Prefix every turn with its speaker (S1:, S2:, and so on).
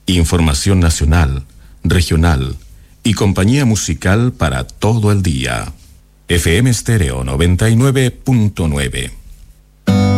S1: Información nacional, regional y compañía musical para todo el día. FM Estéreo 99.9.